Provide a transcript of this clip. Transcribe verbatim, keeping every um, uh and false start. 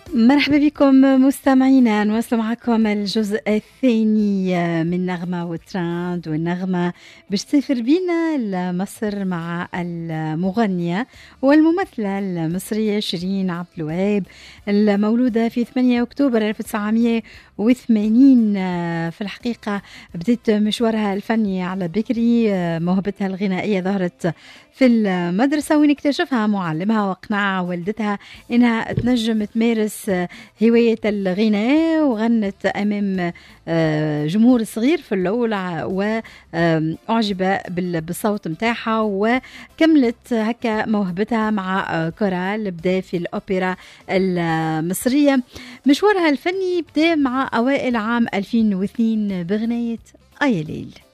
مرحبا بكم مستمعينا، نواصل معكم الجزء الثاني من نغمة وتراند، والنغمة باش تسافر بينا لمصر مع المغنية والممثلة المصرية شيرين عبد الوهاب، المولودة في ثمانية أكتوبر ألف وتسعمائة وثمانين. في الحقيقة بدأت مشوارها الفني على بكري، موهبتها الغنائية ظهرت في المدرسة وين اكتشفها معلمها واقنعها والدتها إنها تنجم تمارس هواية الغناء، وغنت أمام جمهور صغير في الأول وأعجب بالصوت متاعها، وكملت هكا موهبتها مع كورال بدأ في الأوبرا المصرية. مشوارها الفني بدأ مع أوائل عام ألفين واثنين بغنية آيا ليل.